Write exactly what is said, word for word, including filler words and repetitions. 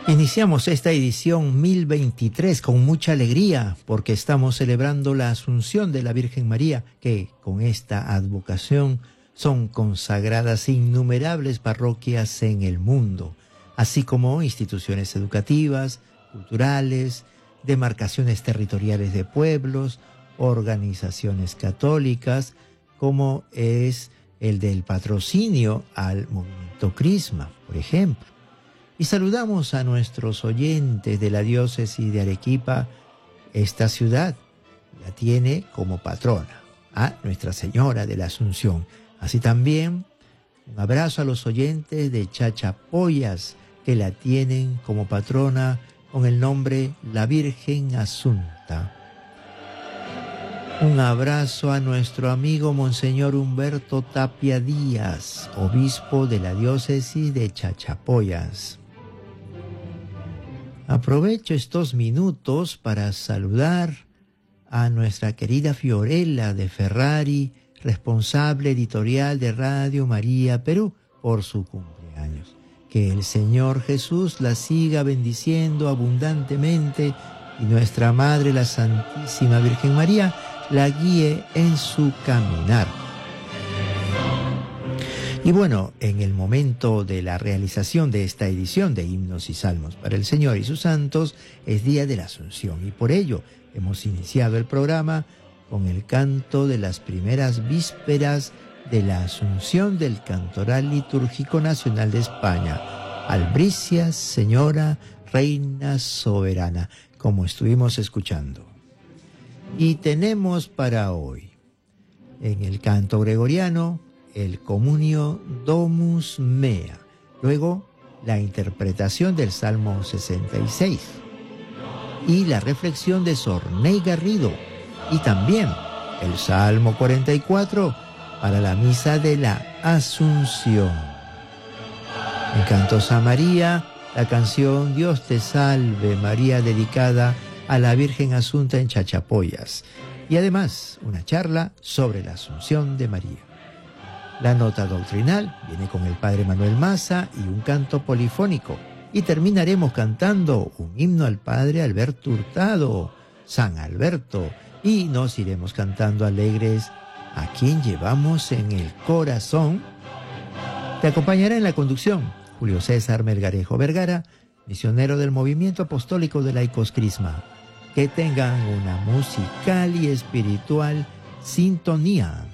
Iniciamos esta edición mil veintitrés con mucha alegría porque estamos celebrando la Asunción de la Virgen María, que con esta advocación son consagradas innumerables parroquias en el mundo, así como instituciones educativas, culturales, demarcaciones territoriales de pueblos, organizaciones católicas, como es el del patrocinio al movimiento Crisma, por ejemplo. Y saludamos a nuestros oyentes de la diócesis de Arequipa. Esta ciudad la tiene como patrona a Nuestra Señora de la Asunción. Así también un abrazo a los oyentes de Chachapoyas, que la tienen como patrona con el nombre La Virgen Asunta. Un abrazo a nuestro amigo Monseñor Humberto Tapia Díaz, obispo de la diócesis de Chachapoyas. Aprovecho estos minutos para saludar a nuestra querida Fiorella de Ferrari, responsable editorial de Radio María Perú, por su cumpleaños. Que el Señor Jesús la siga bendiciendo abundantemente y nuestra Madre, la Santísima Virgen María, la guíe en su caminar. Y bueno, en el momento de la realización de esta edición de Himnos y Salmos para el Señor y sus santos, es Día de la Asunción, y por ello hemos iniciado el programa con el canto de las primeras vísperas de la Asunción del Cantoral Litúrgico Nacional de España, Albricias, Señora, Reina Soberana, como estuvimos escuchando. Y tenemos para hoy, en el canto gregoriano, el Comunio Domus Mea, luego la interpretación del Salmo sesenta y seis y la reflexión de Sorney Garrido, y también el Salmo cuarenta y cuatro para la Misa de la Asunción. En Cantos a María, la canción Dios te salve María, dedicada a la Virgen Asunta en Chachapoyas, y además una charla sobre la Asunción de María. La nota doctrinal viene con el Padre Manuel Maza y un canto polifónico, y terminaremos cantando un himno al Padre Alberto Hurtado, San Alberto, y nos iremos cantando alegres a quien llevamos en el corazón. Te acompañará en la conducción Julio César Melgarejo Vergara, misionero del Movimiento Apostólico de Laicos Crisma. Que tengan una musical y espiritual sintonía.